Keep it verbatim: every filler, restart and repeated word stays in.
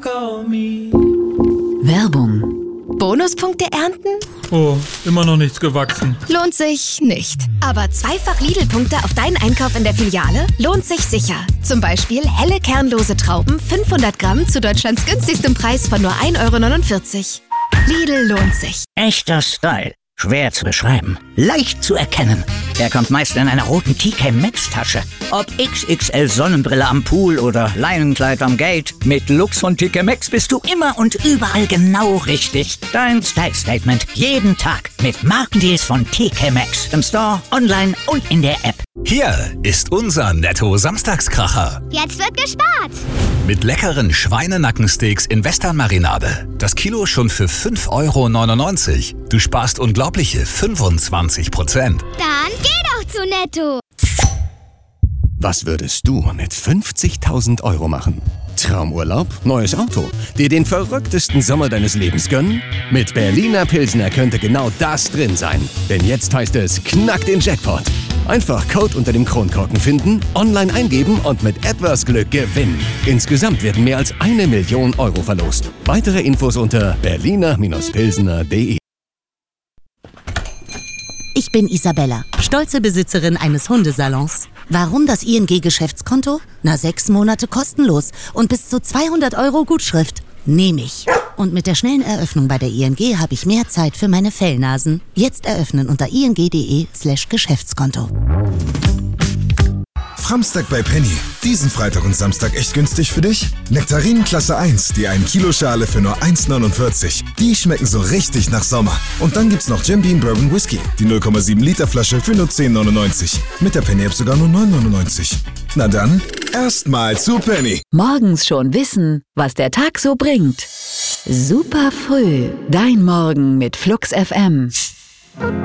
call me. Werbung. Bonuspunkte ernten? Oh, immer noch nichts gewachsen. Lohnt sich nicht. Aber zweifach Lidl-Punkte auf deinen Einkauf in der Filiale lohnt sich sicher. Zum Beispiel helle kernlose Trauben fünfhundert Gramm zu Deutschlands günstigstem Preis von nur ein Euro neunundvierzig. Lidl lohnt sich. Echter Style. Schwer zu beschreiben. Leicht zu erkennen. Er kommt meist in einer roten T K Maxx Tasche. Ob X X L Sonnenbrille am Pool oder Leinenkleid am Gate. Mit Lux von T K Maxx bist du immer und überall genau richtig. Dein Style-Statement jeden Tag mit Markendeals von T K Maxx. Im Store, online und in der App. Hier ist unser Netto-Samstagskracher. Jetzt wird gespart. Mit leckeren Schweinenackensteaks in Western-Marinade. Das Kilo schon für fünf Euro neunundneunzig. Du sparst unglaubliche fünfundzwanzig Prozent. Dann geh doch zu Netto. Was würdest du mit fünfzigtausend Euro machen? Traumurlaub, neues Auto, dir den verrücktesten Sommer deines Lebens gönnen? Mit Berliner Pilsner könnte genau das drin sein. Denn jetzt heißt es, knack den Jackpot. Einfach Code unter dem Kronkorken finden, online eingeben und mit etwas Glück gewinnen. Insgesamt werden mehr als eine Million Euro verlost. Weitere Infos unter berliner Pilsner punkt de. Ich bin Isabella, stolze Besitzerin eines Hundesalons. Warum das I N G-Geschäftskonto? Na, sechs Monate kostenlos und bis zu zweihundert Euro Gutschrift. Nehme ich. Und mit der schnellen Eröffnung bei der I N G habe ich mehr Zeit für meine Fellnasen. Jetzt eröffnen unter ing.de slash Geschäftskonto. Framstag bei Penny. Diesen Freitag und Samstag echt günstig für dich? Nektarinen Klasse eins, die ein Kilo Schale für nur eins neunundvierzig. Die schmecken so richtig nach Sommer. Und dann gibt's noch Jim Beam Bourbon Whisky, die null Komma sieben Liter Flasche für nur zehn neunundneunzig. Mit der Penny App sogar nur neun neunundneunzig. Na dann, erstmal zu Penny. Morgens schon wissen, was der Tag so bringt. Super früh. Dein Morgen mit Flux F M.